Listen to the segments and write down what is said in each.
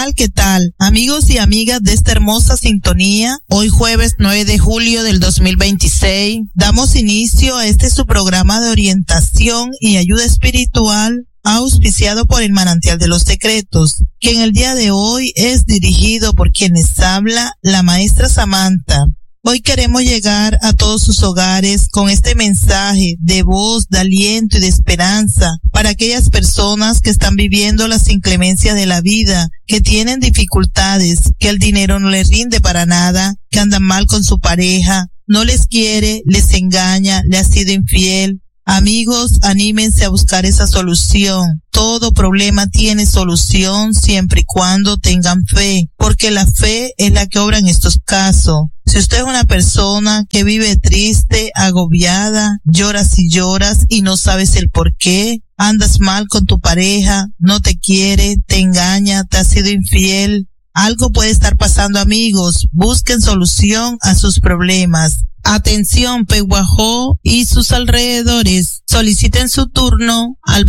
tal? ¿Qué tal? Amigos y amigas de esta hermosa sintonía, hoy jueves 9 de julio del 2026, damos inicio a este su programa de orientación y ayuda espiritual, auspiciado por el Manantial de los Secretos, que en el día de hoy es dirigido por quienes habla la maestra Samantha. Hoy queremos llegar a todos sus hogares con este mensaje de voz, de aliento y de esperanza para aquellas personas que están viviendo las inclemencias de la vida, que tienen dificultades, que el dinero no les rinde para nada, que andan mal con su pareja, no les quiere, les engaña, le ha sido infiel. Amigos, anímense a buscar esa solución. Todo problema tiene solución siempre y cuando tengan fe, porque la fe es la que obra en estos casos. Si usted es una persona que vive triste, agobiada, lloras y no sabes el por qué, andas mal con tu pareja, no te quiere, te engaña, te ha sido infiel, algo puede estar pasando, amigos. Busquen solución a sus problemas. Atención, Peguajó y sus alrededores. Soliciten su turno al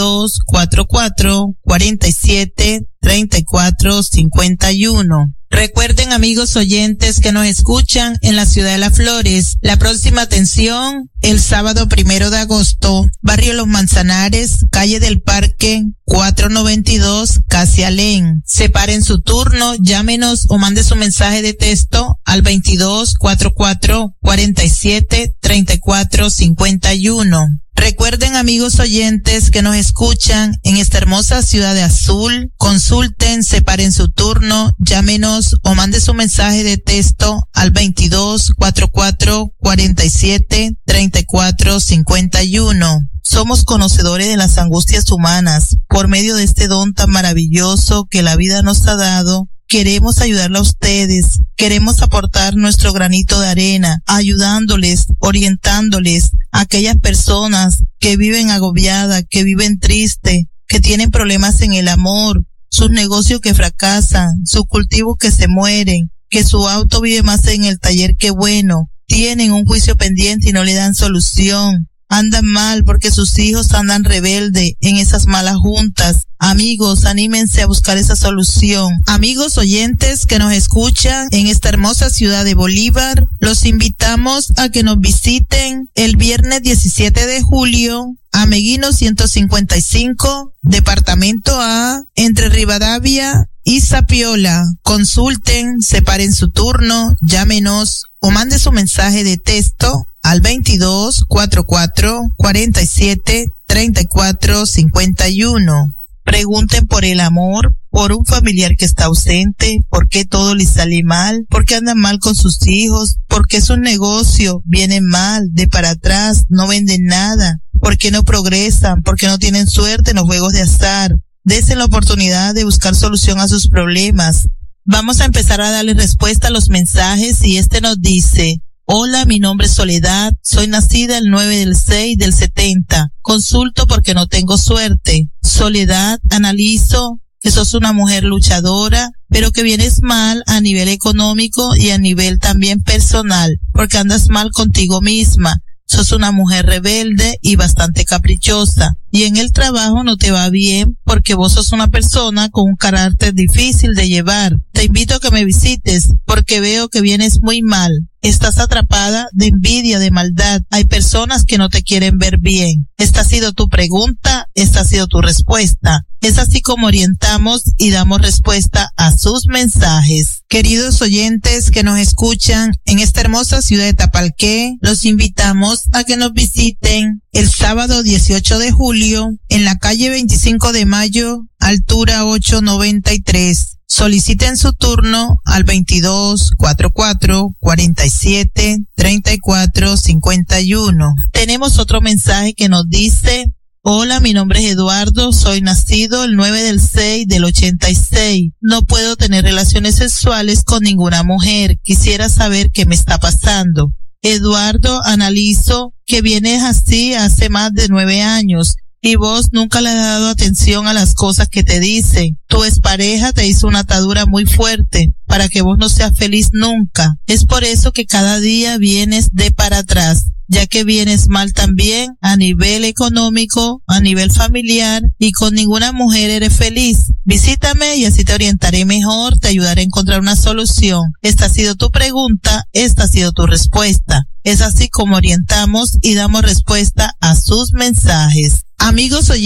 2244-47-3451. Recuerden, amigos oyentes que nos escuchan en la ciudad de Las Flores, la próxima atención el sábado 1 de agosto, barrio Los Manzanares, calle del Parque, 492, casi Alén. Separen su turno, llámenos o mande su mensaje de texto al 2244-47-3451. Recuerden, amigos oyentes que nos escuchan en esta hermosa ciudad de Azul, consulten, separen su turno, llámenos o mande su mensaje de texto al 2244-47-3451. Somos conocedores de las angustias humanas. Por medio de este don tan maravilloso que la vida nos ha dado, queremos ayudarle a ustedes, queremos aportar nuestro granito de arena, ayudándoles, orientándoles a aquellas personas que viven agobiadas, que viven tristes, que tienen problemas en el amor, sus negocios que fracasan, sus cultivos que se mueren, que su auto vive más en el taller que bueno, tienen un juicio pendiente y no le dan solución. Andan mal porque sus hijos andan rebelde en esas malas juntas. Amigos, anímense a buscar esa solución. Amigos oyentes que nos escuchan en esta hermosa ciudad de Bolívar, los invitamos a que nos visiten el viernes 17 de julio, a Meguino 155, Departamento A, entre Rivadavia y Zapiola. Consulten, separen su turno, llámenos o mande su mensaje de texto al 2244-47-3451. Pregunten por el amor, por un familiar que está ausente, por qué todo les sale mal, por qué andan mal con sus hijos, por qué sus negocios vienen mal, de para atrás, no venden nada, por qué no progresan, por qué no tienen suerte en los juegos de azar. Dense la oportunidad de buscar solución a sus problemas. Vamos a empezar a darle respuesta a los mensajes y este nos dice: hola, mi nombre es Soledad, soy nacida el 9/6/70. Consulto porque no tengo suerte. Soledad, analizo que sos una mujer luchadora, pero que vienes mal a nivel económico y a nivel también personal, porque andas mal contigo misma. Sos una mujer rebelde y bastante caprichosa. Y en el trabajo no te va bien porque vos sos una persona con un carácter difícil de llevar. Te invito a que me visites porque veo que vienes muy mal. Estás atrapada de envidia, de maldad. Hay personas que no te quieren ver bien. Esta ha sido tu pregunta, esta ha sido tu respuesta. Es así como orientamos y damos respuesta a sus mensajes. Queridos oyentes que nos escuchan en esta hermosa ciudad de Tapalqué, los invitamos a que nos visiten el sábado 18 de julio en la calle 25 de Mayo, altura 893. Soliciten su turno al 2244-47-3451. Tenemos otro mensaje que nos dice: hola, mi nombre es Eduardo, soy nacido el 9/6/86. No puedo tener relaciones sexuales con ninguna mujer. Quisiera saber qué me está pasando. Eduardo, analizo que vienes así hace más de 9 años. Y vos nunca le has dado atención a las cosas que te dicen. Tu expareja te hizo una atadura muy fuerte para que vos no seas feliz nunca. Es por eso que cada día vienes de para atrás. ya que vienes mal también a nivel económico, a nivel familiar, y con ninguna mujer eres feliz. Visítame y así te orientaré mejor, te ayudaré a encontrar una solución. Esta ha sido tu pregunta, esta ha sido tu respuesta. Es así como orientamos y damos respuesta a sus mensajes. Amigos oyentes,